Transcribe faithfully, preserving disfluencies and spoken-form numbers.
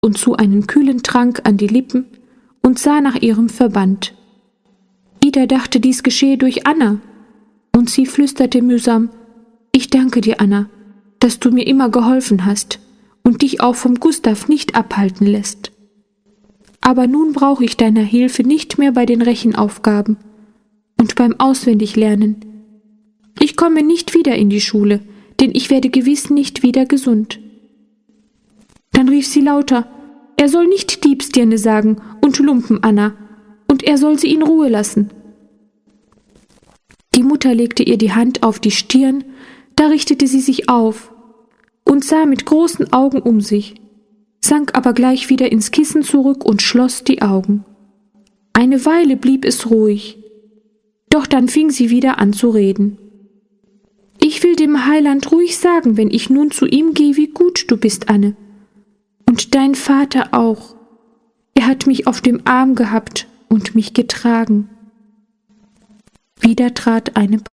und zu einen kühlen Trank an die Lippen und sah nach ihrem Verband. Ida dachte, dies geschehe durch Anna, und sie flüsterte mühsam: »Ich danke dir, Anna, dass du mir immer geholfen hast und dich auch vom Gustav nicht abhalten lässt. Aber nun brauche ich deiner Hilfe nicht mehr bei den Rechenaufgaben und beim Auswendiglernen. Ich komme nicht wieder in die Schule, denn ich werde gewiss nicht wieder gesund.« Dann rief sie lauter: »Er soll nicht Diebsdirne sagen und Lumpen, Anna, und er soll sie in Ruhe lassen.« Die Mutter legte ihr die Hand auf die Stirn, da richtete sie sich auf und sah mit großen Augen um sich, sank aber gleich wieder ins Kissen zurück und schloss die Augen. Eine Weile blieb es ruhig, doch dann fing sie wieder an zu reden. »Ich will dem Heiland ruhig sagen, wenn ich nun zu ihm gehe, wie gut du bist, Anne. Und dein Vater auch. Er hat mich auf dem Arm gehabt und mich getragen.« Wieder trat eine